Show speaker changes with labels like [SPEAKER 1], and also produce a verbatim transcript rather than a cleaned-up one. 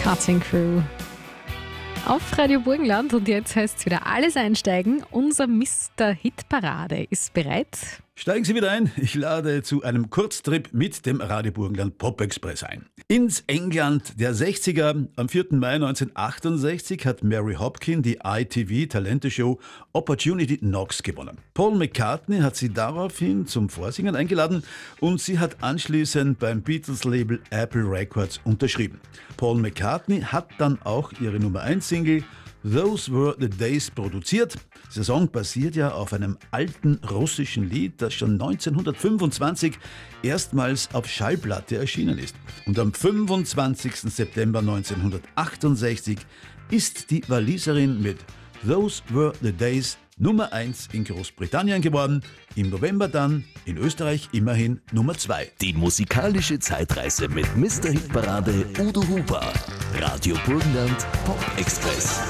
[SPEAKER 1] Cutting Crew auf Radio Burgenland und jetzt heißt es wieder alles einsteigen. Unser Mister Hitparade ist bereit.
[SPEAKER 2] Steigen Sie wieder ein. Ich lade zu einem Kurztrip mit dem Radio Burgenland Pop Express ein. Ins England der sechziger. Am vierten Mai neunzehnhundertachtundsechzig hat Mary Hopkin die I T V-Talente-Show Opportunity Knocks gewonnen. Paul McCartney hat sie daraufhin zum Vorsingen eingeladen und sie hat anschließend beim Beatles-Label Apple Records unterschrieben. Paul McCartney hat dann auch ihre Nummer eins Single Those Were the Days produziert. Der Song basiert ja auf einem alten russischen Lied, das schon neunzehnhundertfünfundzwanzig erstmals auf Schallplatte erschienen ist. Und am fünfundzwanzigsten September neunzehnhundertachtundsechzig ist die Waliserin mit Those Were the Days Nummer eins in Großbritannien geworden, im November dann in Österreich immerhin Nummer zwei.
[SPEAKER 3] Die musikalische Zeitreise mit Mister Hitparade Udo Huber. Radio Burgenland Pop Express.